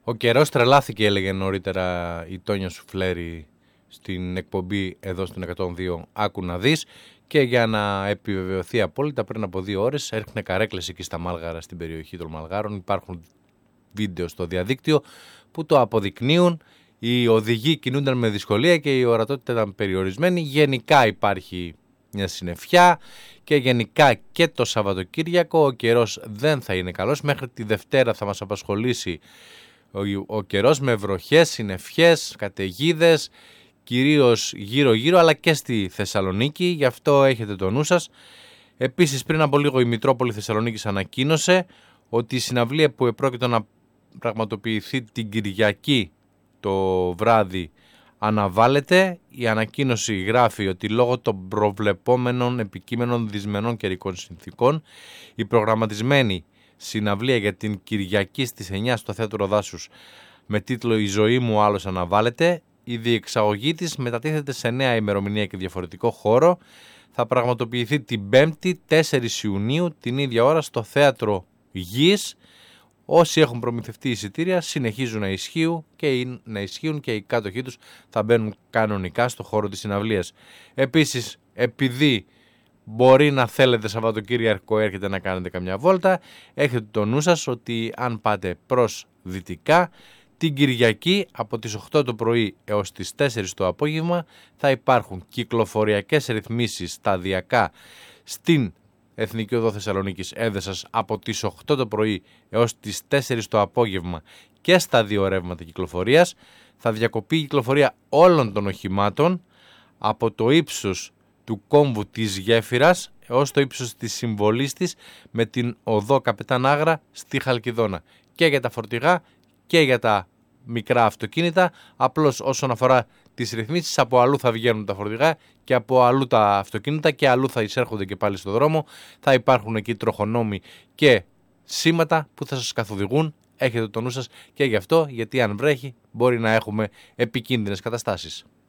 Ο καιρός τρελάθηκε, έλεγε νωρίτερα η Τόνια Σουφλέρη στην εκπομπή εδώ στην 102 Άκου να δεις, και για να επιβεβαιωθεί απόλυτα πριν από 2 ώρες έριχνε καρέκλες εκεί στα Μάλγαρα, στην περιοχή των Μαλγάρων. Υπάρχουν βίντεο στο διαδίκτυο που το αποδεικνύουν. Οι οδηγοί κινούνταν με δυσκολία και η ορατότητα ήταν περιορισμένη. Γενικά υπάρχει μια συννεφιά και γενικά και το Σαββατοκύριακο ο καιρός δεν θα είναι καλός. Μέχρι τη Δευτέρα θα μας απασχολήσει ο καιρός με βροχές, συννεφιές, καταιγίδες, κυρίως γύρω-γύρω αλλά και στη Θεσσαλονίκη, γι' αυτό έχετε το νου σας. Επίσης πριν από λίγο η Μητρόπολη Θεσσαλονίκης ανακοίνωσε ότι η συναυλία που επρόκειτο να πραγματοποιηθεί την Κυριακή το βράδυ αναβάλλεται. Η ανακοίνωση γράφει ότι λόγω των προβλεπόμενων επικείμενων δυσμενών καιρικών συνθήκων η προγραμματισμένη συναυλία για την Κυριακή στις 9 στο Θέατρο Δάσους με τίτλο «Η ζωή μου άλλος» αναβάλλεται. Η διεξαγωγή της μετατίθεται σε νέα ημερομηνία και διαφορετικό χώρο. Θα πραγματοποιηθεί την 5η 4 Ιουνίου την ίδια ώρα στο Θέατρο Γης. Όσοι έχουν προμηθευτεί εισιτήρια συνεχίζουν να ισχύουν και οι κάτοχοί τους θα μπαίνουν κανονικά στο χώρο της συναυλίας. Επίσης, επειδή μπορεί να θέλετε Σαββατοκύριακο έρχεται να κάνετε καμιά βόλτα, έχετε το νου σας ότι αν πάτε προς δυτικά, την Κυριακή από τις 8 το πρωί έως τις 4 το απόγευμα θα υπάρχουν κυκλοφοριακές ρυθμίσεις σταδιακά στην Εθνική Οδό Θεσσαλονίκης Έδεσας από τις 8 το πρωί έως τις 4 το απόγευμα και στα 2 ρεύματα κυκλοφορίας. Θα διακοπεί η κυκλοφορία όλων των οχημάτων από το ύψος του κόμβου της Γέφυρας έως το ύψος της συμβολής της με την οδό Καπετάν Άγρα στη Χαλκιδόνα, και για τα φορτηγά και για τα μικρά αυτοκίνητα. Απλώς όσον αφορά τις ρυθμίσεις, από αλλού θα βγαίνουν τα φορτηγά και από αλλού τα αυτοκίνητα και αλλού θα εισέρχονται και πάλι στο δρόμο. Θα υπάρχουν εκεί τροχονόμοι και σήματα που θα σας καθοδηγούν. Έχετε το νου σας και γι' αυτό, γιατί αν βρέχει μπορεί να έχουμε επικίνδυνες καταστάσεις.